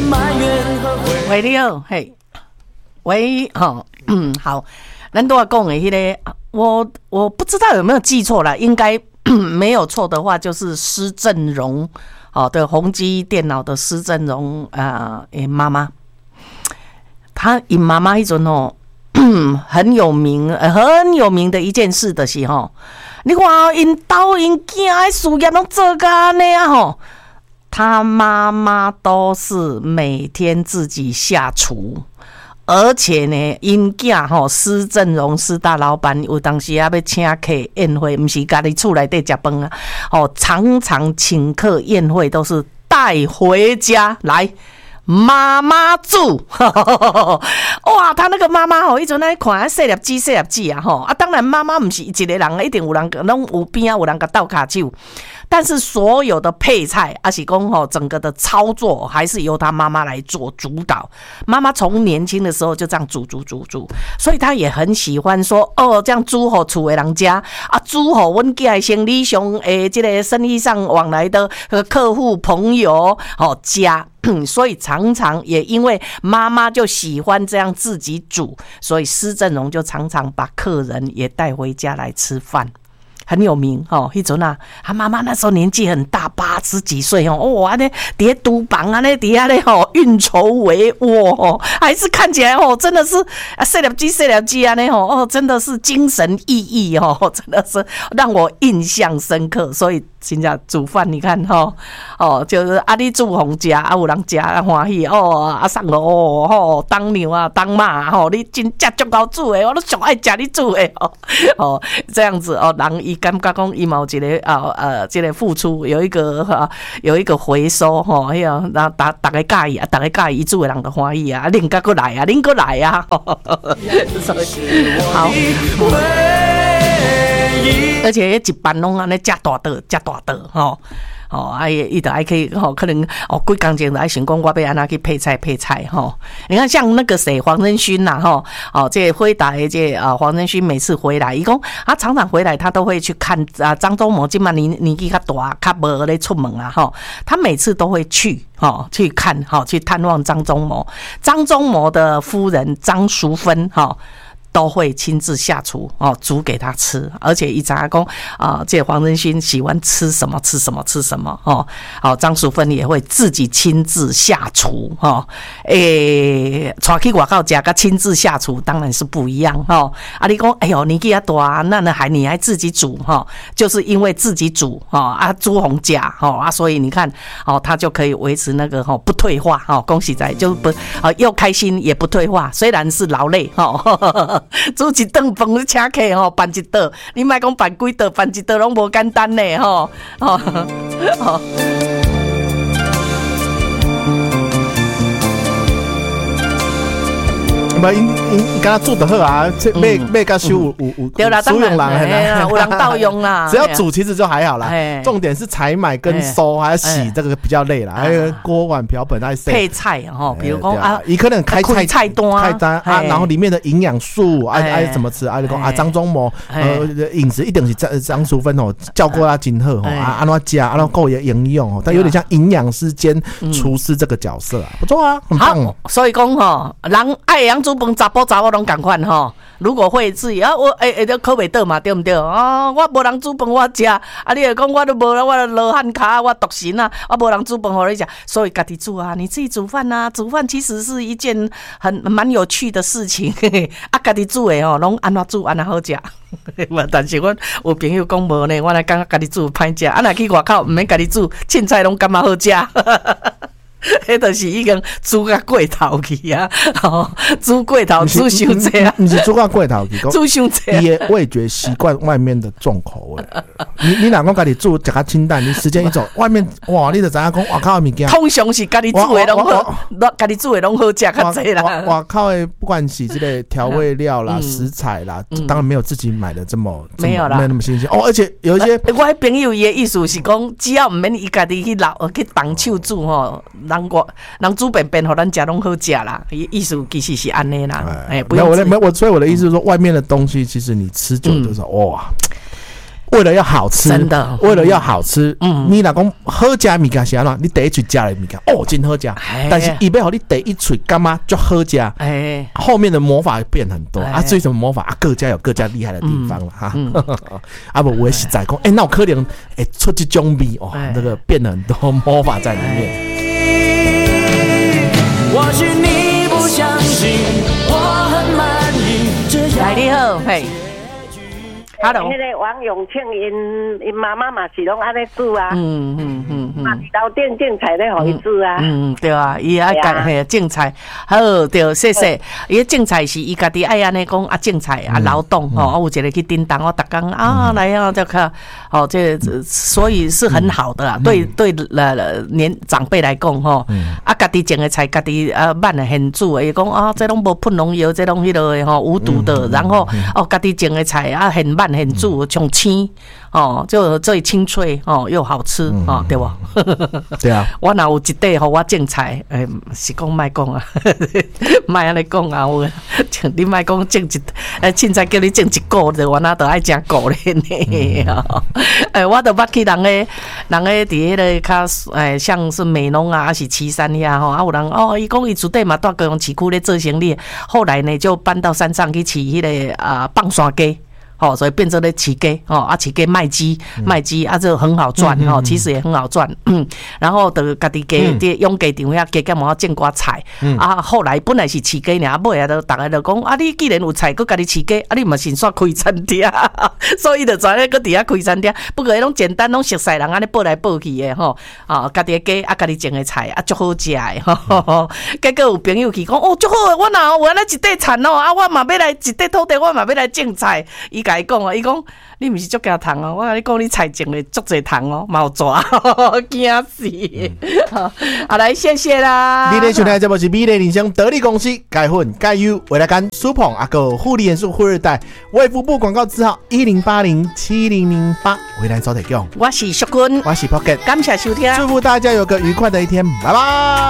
喂，你好，嘿，喂，好，咱都要讲的迄个，我不知道有没有记错了，应该没有错的话，就是施正荣的宏基电脑的施正荣妈妈，她因妈妈迄阵很有名的一件事的是你看因兜因囝的事业拢做甲安尼啊他妈妈都是每天自己下厨，而且呢，因囝施正荣施大老板有当时要请客宴会，不是家己厝内底吃饭啊，常常请客宴会都是带回家来。妈妈煮，哇！他那个妈妈一直在看细粒子啊，当然妈妈不是一个人，一定有人拢有边啊，有人甲斗骹手。但是所有的配菜，还是讲整个的操作，还是由他妈妈来做主导。妈妈从年轻的时候就这样煮，所以他也很喜欢说这样煮给厝的人家啊，煮给阮家生理上这个生意上往来的客户朋友家。所以常常也因为妈妈就喜欢这样自己煮，所以施正荣就常常把客人也带回家来吃饭。很有名迄阵啊，他妈妈那时候年纪很大，80几岁安尼伫厨房安尼伫遐咧运筹帷幄还是看起来真的是细粒子安尼真的是精神奕奕真的是让我印象深刻。所以真正煮饭你看就是你煮互食有人食欢喜送了当牛啊当马你真正足够煮的，我都上爱食你煮的这样子人伊感觉讲伊嘛有一个这个付出有一个回收那大家介意啊，大家介意伊煮的人就欢喜啊，恁过来啊，恁过来啊好。而且一班拢安尼食大道伊就还可以可能几工前就爱想讲我要安怎去配菜你看像那个谁黄仁勋呐这辉达的这黄仁勋每次回来，伊讲他常常回来，他都会去看张忠谋，今嘛年纪较大，较无咧出门啊他每次都会去看去探望张忠谋的夫人张淑芬都会亲自下厨煮给他吃，而且一查讲这黄仁勋喜欢吃什么张淑芬也会自己亲自下厨带去外口吃跟亲自下厨当然是不一样你讲哎呦年纪大那你还自己煮就是因为自己煮煮红家所以你看他就可以维持那个不退化恭喜在就不又开心也不退化，虽然是劳累煮一顿饭你请客办一道，你莫讲办几道，办一道拢无简单呢因敢煮得好啊，买甲收有使用人有人盗用啦。 只要煮其实就还好啦，重点是采买跟收还要洗，这个比较累啦。还有锅碗瓢盆那些配菜比如讲伊可能开菜单然后里面的营养素怎么吃就讲张忠谋饮食一定是张淑芬教过他真好安怎吃安怎够营养他有点像营养师兼厨师这个角色不错啊，很棒所以讲人爱养煮饭查甫拢同款如果会自己我都考袂倒嘛，对不对我无人煮饭我食你就讲我都无我罗汉脚我独行啊，我无人煮饭互你食，所以家己煮你自己煮饭煮饭其实是一件蛮有趣的事情家己煮的拢安怎煮安怎好食但是我有朋友讲无呢，我来感觉家己煮歹食若去外口毋免家己煮，凊彩拢感觉好食迄就是已经煮到过头去啊！煮过头，煮伤济啊！ 不是煮到过头去， 煮伤济。 伊的味觉习惯外面的重口味。你若讲家己煮食较清淡，你时间一走，外面哇，你就知影讲外口的物件。 通常是家己煮的拢好，家己煮的拢好食较济啦。 外口的不管是这个调味料啦、食材啦，当然没有自己买的这么没有啦， 没有那么新鲜而且有一些我朋友伊的意思是讲，只要毋免伊家己去动手煮人煮便便，互咱食拢好食啦。意思其实是安尼啦，不用。 所以我的意思是说，外面的东西其实你吃久就是哇。 为了要好吃， 真的， 为了要好吃，你若讲好食物件是安怎？你第一嘴食的物件真好食，但是伊要互你第一嘴干嘛就好食，后面的魔法变很多啊。至于什么魔法啊，各家有各家厉害的地方了哈。啊不，我也实在讲，那有可能出这种味那个变了很多魔法在里面。或许你不相信，我很满意。 来你好，嘿。Hello， 那个王永庆因妈妈嘛是拢安尼煮啊，嘛是老店种菜咧，互伊煮啊， 对啊，伊爱家嘿种菜，好对，谢谢。伊种菜是伊家己爱安尼讲啊，种菜啊，劳动吼，有一个去叮当，我逐工啊来啊，这个这所以是很好的啦。对年长辈来讲吼，啊家己种的菜，家己慢的很煮，伊讲啊，这拢无喷农药，这拢迄个吼无毒的，然后家己种的菜啊很慢。很煮，像青就最清脆又好吃对吧？ 对啊， 我哪有一块互我种菜，是讲卖讲啊，卖安尼讲啊，你卖讲种一，凊彩叫你种一个的，我哪都爱种个咧呢？我都捌去人诶伫迄个较像是美浓啊，还是旗山遐吼，有人伊讲伊厝底嘛住高雄市区咧做生意，后来呢就搬到山上去饲迄个放山鸡。所以变成了起鸡起鸡卖鸡啊，这很好赚其实也很好赚然后就家己鸡用鸡场遐鸡干嘛种寡菜后来本来是饲鸡尔，尾啊，就大家就讲你既然有菜，佮家己饲鸡你嘛先煞开餐厅所以就在咧佮伫遐开餐厅，不过拢简单，拢熟悉人安尼报来报去的家己的鸡家己种的菜足好食的结果有朋友去讲足好的，我哪有安尼一块田我嘛要来一块土地，我嘛要来种菜。甲伊讲伊讲你毋是足惊虫我甲你讲你菜种的足侪虫嘛有抓惊死好来谢谢啦。 你咧收听的节目是美丽人生得力公司钙粉钙优未来干舒捧个护理元素富二代卫福部广告字号10807008回来早点用。 我是淑君， 我是 Pocket， 感谢收听， 祝福大家有个愉快的一天，拜拜。